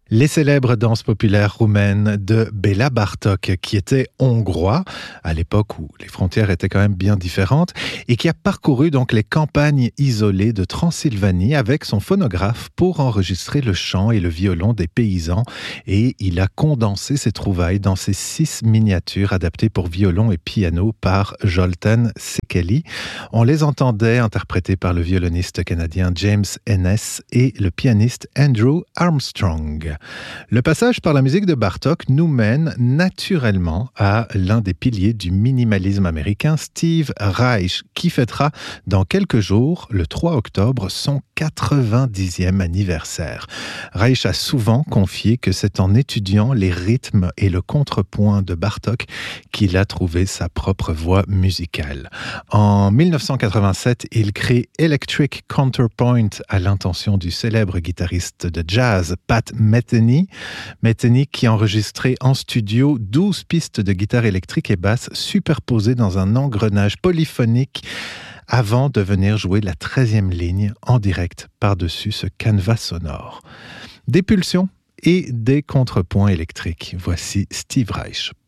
Les célèbres danses populaires roumaines de Béla Bartók, qui était hongrois, à l'époque où les frontières étaient quand même bien différentes, et qui a parcouru donc les campagnes isolées de Transylvanie avec son phonographe pour enregistrer le chant et le violon des paysans, et il a condensé ses trouvailles dans ses 6 miniatures adaptées pour violon et piano par Zoltán Székely. On les entendait interprétées par le violoniste canadien James Ennis et le pianiste Andrew Armstrong. Le passage par la musique de Bartók nous mène naturellement à l'un des piliers du minimalisme américain, Steve Reich, qui fêtera dans quelques jours, le 3 octobre, son 90e anniversaire. Reich a souvent confié que c'est en étudiant les rythmes et le contrepoint de Bartók qu'il a trouvé sa propre voix musicale. En 1987, il crée Electric Counterpoint à l'intention du célèbre guitariste de jazz Pat Metheny, qui enregistrait en studio 12 pistes de guitare électrique et basse superposées dans un engrenage polyphonique avant de venir jouer la 13e ligne en direct par-dessus ce canevas sonore. Des pulsions et des contrepoints électriques. Voici Steve Reich.